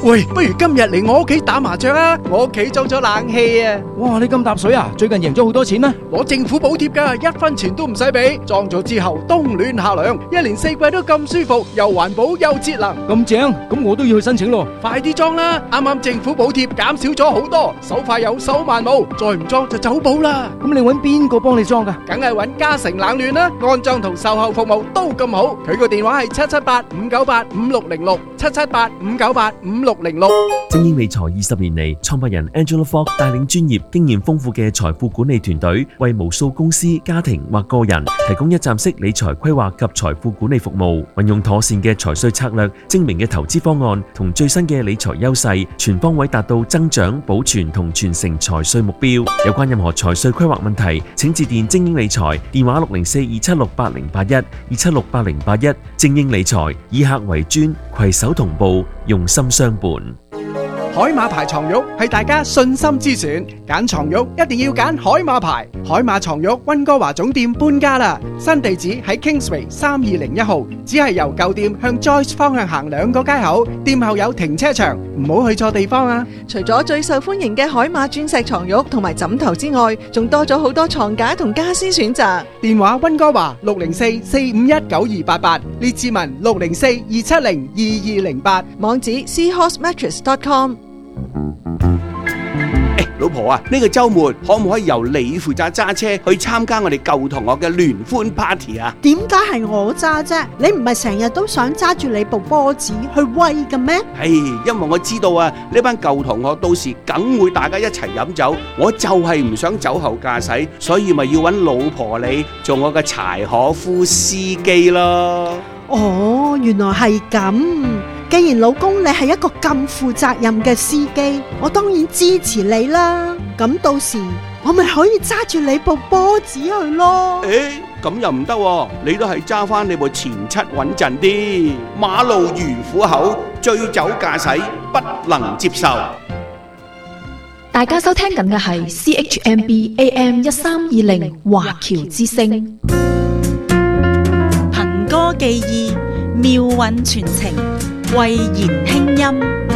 喂，不如今日嚟我屋企打麻雀啊！我屋企裝咗冷氣啊！ 哇，你咁搭水啊？最近贏咗好多錢咩？ 攞政府補貼㗎，1分錢都唔使俾。裝咗之後冬暖夏涼，一年4季都咁舒服，又環保又節能。 咁正，咁我都要去申請咯。 快啲裝啦！啱啱政府補貼減少咗好多，手快有手慢冇，再唔裝就走寶啦。 咁你揾邊個幫你裝㗎？ 梗係揾嘉誠冷暖啦，安裝同售後服務都咁好。佢個電話係778-598-5606 778-598-5606。 精英理財20年嚟，創辦人 Angela Fogg 帶領專業、經驗豐富嘅財富管理團隊，為無數公司、家庭或個人提供一站式理財規劃及財富管理服務。運用妥善嘅財稅策略、精明嘅投資方案同最新嘅理財優勢，全方位達到增長、保存同傳承財稅目標。有關任何財稅規劃問題，請致電精英理財，電話604-276-8081 276-8081。精英理財以客為尊，攜手同步，用心相伴。 海馬牌床褥係大家信心之選，揀床褥一定要揀海馬牌。海馬床褥溫哥華總店搬家啦，新地址喺 Kingsway 3201號，只係由舊店向 Joyce 方向行2個街口，店後有停車場，唔好去錯地方啊！ 除咗最受歡迎嘅海馬鑽石床褥同埋枕頭之外，仲多咗好多床架同家私選擇。 電話溫哥華604-451-9288，列治文604-270-2208， 網址 seahorsemattress.com。 老婆啊，呢個週末可唔可以由你負責揸車去參加我哋舊同學嘅聯歡 party 啊？ 點解係我揸啫？你唔係成日都想揸住你部波子去威嘅咩？ 因為我知道啊，呢班舊同學到時梗會大家一齊飲酒，我就係唔想酒後駕駛，所以咪要揾老婆你做我嘅柴可夫司機咯。 哦，原來係咁。既然老公你係一個咁負責任嘅司機，我當然支持你啦。咁到時我咪可以揸住你部波子去咯。 咁又唔得喎，你都係揸翻你部前七穩陣啲。馬路如虎口，醉酒駕駛不能接受。 大家收聽緊嘅係 CHMB AM 1320華僑之聲， 憑歌寄意，妙韻傳情，慧言輕音。